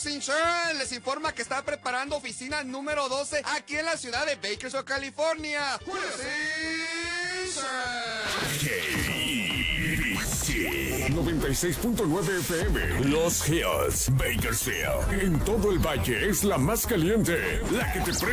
House Insurance les informa que está preparando oficina número 12 aquí en la ciudad de Bakersfield, California. KBC 96.9 FM Los Hills, Bakersfield. En todo el valle es la más caliente, la que te